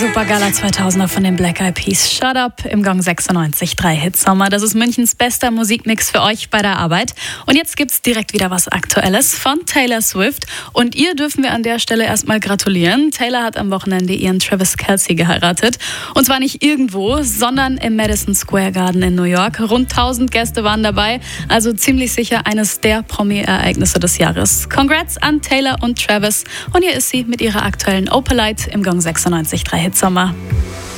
Supergala 2000er von den Black Eyed Peas. Shut Up im Gong 96.3 Hitsommer. Das ist Münchens bester Musikmix für euch bei der Arbeit. Und jetzt gibt's direkt wieder was Aktuelles von Taylor Swift. Und ihr dürfen wir an der Stelle erstmal gratulieren. Taylor hat am Wochenende ihren Travis Kelce geheiratet. Und zwar nicht irgendwo, sondern im Madison Square Garden in New York. Rund 1000 Gäste waren dabei. Also ziemlich sicher eines der Promi-Ereignisse des Jahres. Congrats an Taylor und Travis. Und hier ist sie mit ihrer aktuellen Opalite im Gong 96.3 Hitsommer.